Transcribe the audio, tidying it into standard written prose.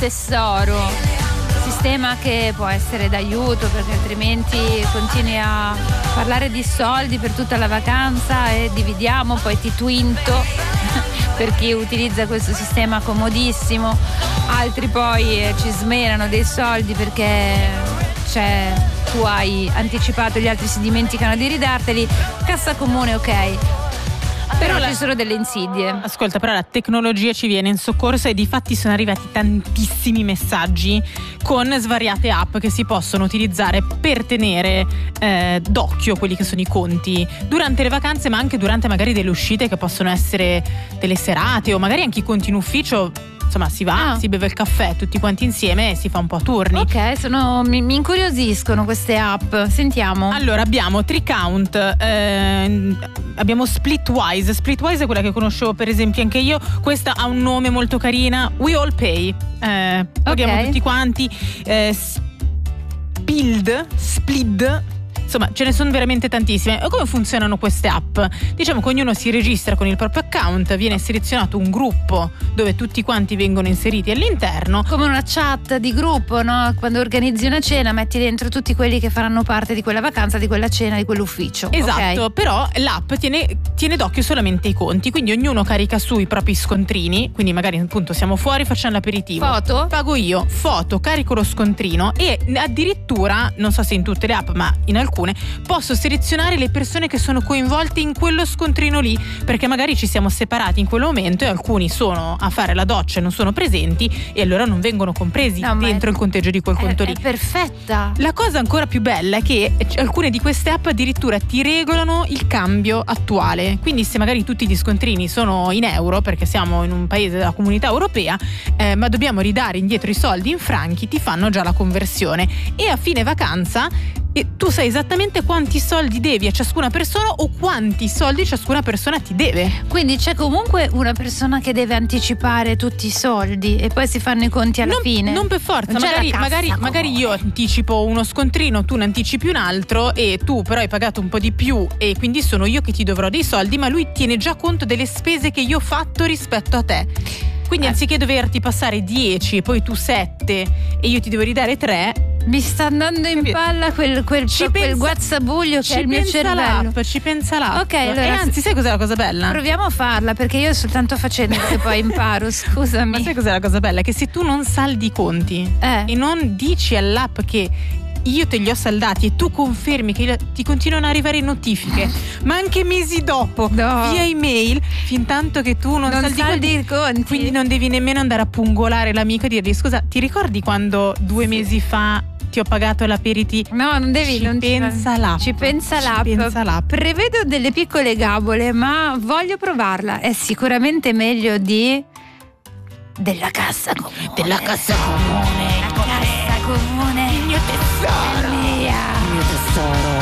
tesoro. Sistema che può essere d'aiuto, perché altrimenti continui a parlare di soldi per tutta la vacanza e dividiamo, poi ti twinto per chi utilizza questo sistema comodissimo. Altri poi ci smerano dei soldi perché tu hai anticipato, gli altri si dimenticano di ridarteli. Cassa comune, ok. Però ci sono delle insidie. Ascolta, però la tecnologia ci viene in soccorso e difatti sono arrivati tantissimi messaggi con svariate app che si possono utilizzare per tenere d'occhio quelli che sono i conti durante le vacanze, ma anche durante magari delle uscite che possono essere delle serate o magari anche i conti in ufficio. Insomma, si va, si beve il caffè tutti quanti insieme e si fa un po' a turni. Ok, mi incuriosiscono queste app. Sentiamo. Allora, abbiamo Tricount, abbiamo Splitwise. Splitwise è quella che conoscevo per esempio anche io. Questa ha un nome molto carina. We All Pay. Paghiamo tutti quanti. Split. Insomma, ce ne sono veramente tantissime. E come funzionano queste app? Diciamo che ognuno si registra con il proprio account, viene selezionato un gruppo dove tutti quanti vengono inseriti all'interno. Come una chat di gruppo, no? Quando organizzi una cena metti dentro tutti quelli che faranno parte di quella vacanza, di quella cena, di quell'ufficio. Esatto, però l'app tiene d'occhio solamente i conti, quindi ognuno carica su i propri scontrini, quindi magari appunto siamo fuori, facciamo l'aperitivo. Foto? Pago io, foto, carico lo scontrino e addirittura, non so se in tutte le app, ma in alcune posso selezionare le persone che sono coinvolte in quello scontrino lì, perché magari ci siamo separati in quel momento e alcuni sono a fare la doccia e non sono presenti e allora non vengono compresi dentro il conteggio di quel conto lì. È perfetta. La cosa ancora più bella è che alcune di queste app addirittura ti regolano il cambio attuale, quindi se magari tutti gli scontrini sono in euro perché siamo in un paese della comunità europea, ma dobbiamo ridare indietro i soldi in franchi, ti fanno già la conversione e a fine vacanza tu sai esattamente quanti soldi devi a ciascuna persona o quanti soldi ciascuna persona ti deve. Quindi c'è comunque una persona che deve anticipare tutti i soldi e poi si fanno i conti alla fine. Non per forza, magari io anticipo uno scontrino, tu ne anticipi un altro e tu però hai pagato un po' di più e quindi sono io che ti dovrò dei soldi, ma lui tiene già conto delle spese che io ho fatto rispetto a te. Quindi anziché doverti passare 10 e poi tu 7 e io ti devo ridare 3, mi sta andando in palla quel guazzabuglio che è il mio cervello. Ci pensa l'app. Ok, allora, e anzi, sai cos'è la cosa bella? Proviamo a farla, perché io soltanto facendo che poi imparo, scusami. Ma sai cos'è la cosa bella? Che se tu non saldi i conti e non dici all'app che io te li ho saldati e tu confermi che ti continuano ad arrivare notifiche ma anche mesi dopo via email, fin tanto che tu non saldi i conti, quindi non devi nemmeno andare a pungolare l'amico e dirgli scusa, ti ricordi quando 2 mesi fa ti ho pagato l'aperitivo? No, non devi. Ci pensa l'app. Prevedo delle piccole gabole, ma voglio provarla. È sicuramente meglio della cassa comune. Della cassa comune. La cassa comune. Il mio tesoro. È mia. Il mio tesoro.